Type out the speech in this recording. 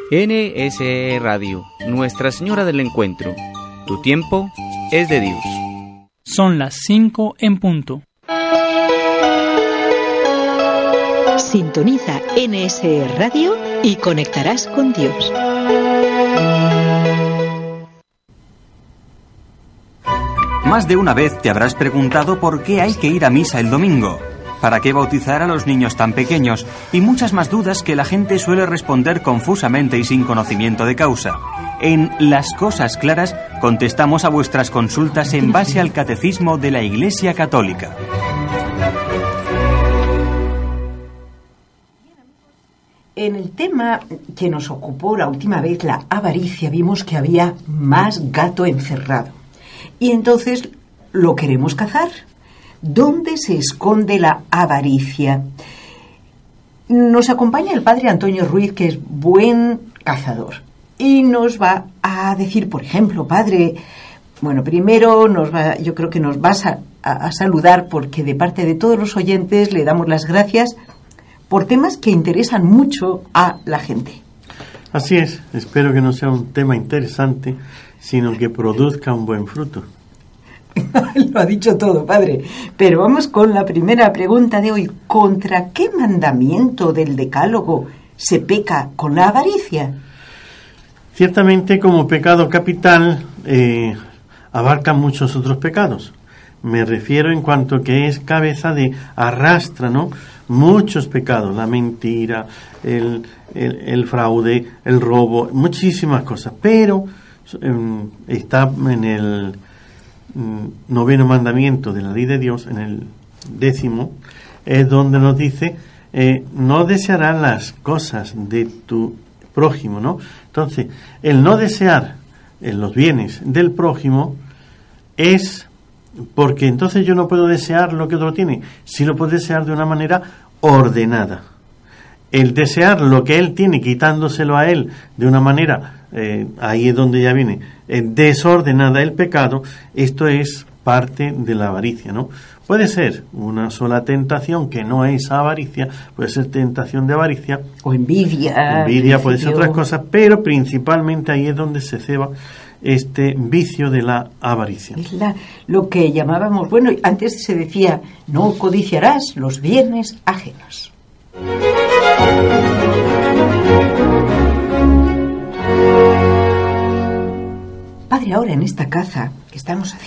NSE Radio, Nuestra Señora del Encuentro. Tu tiempo es de Dios. Son las 5 en punto. Sintoniza NSE Radio y conectarás con Dios. Más de una vez te habrás preguntado por qué hay que ir a misa el domingo. ¿Para qué bautizar a los niños tan pequeños? Y muchas más dudas que la gente suele responder confusamente y sin conocimiento de causa. En Las Cosas Claras contestamos a vuestras consultas en base al Catecismo de la Iglesia Católica. En el tema que nos ocupó la última vez, la avaricia, vimos que había más gato encerrado. Y entonces lo queremos cazar. ¿Dónde se esconde la avaricia? Nos acompaña el padre Antonio Ruiz, que es buen cazador. Y nos va a decir, por ejemplo, padre, bueno, primero yo creo que nos vas a saludar, porque de parte de todos los oyentes le damos las gracias por temas que interesan mucho a la gente. Así es, espero que no sea un tema interesante, sino que produzca un buen fruto. Lo ha dicho todo, padre. Pero vamos con la primera pregunta de hoy. ¿Contra qué mandamiento del Decálogo se peca con la avaricia? Ciertamente, como pecado capital, abarca muchos otros pecados. Me refiero en cuanto que es cabeza de arrastra, ¿no? Muchos pecados, la mentira, el fraude, el robo, muchísimas cosas. Pero está en el 9º mandamiento de la ley de Dios, en el 10º, es donde nos dice no desearás las cosas de tu prójimo, ¿no? Entonces, el no desear los bienes del prójimo es porque entonces yo no puedo desear lo que otro tiene, si lo puedo desear de una manera ordenada. El desear lo que él tiene, quitándoselo a él de una manera, ahí es donde ya viene desordenada el pecado. Esto es parte de la avaricia, ¿no? Puede ser una sola tentación que no es avaricia, puede ser tentación de avaricia o envidia. Envidia puede ser otras cosas, pero principalmente ahí es donde se ceba este vicio de la avaricia. Es lo que llamábamos, bueno, antes se decía, no codiciarás los bienes ajenos. Padre, ahora en esta caza que estamos haciendo,